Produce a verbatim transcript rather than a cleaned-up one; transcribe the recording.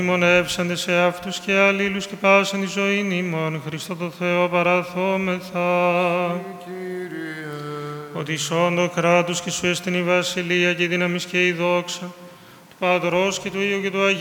Μονεύσαντε σε αυτούς και αλλήλους και πάσαν τη ζωήν ημών, Χριστό το Θεό παραθόμεθα. Ότι σώντο κράτους και σου έστειν η βασιλεία και η δύναμις και η δόξα, του Πατρός και του Υιού και του Αγίου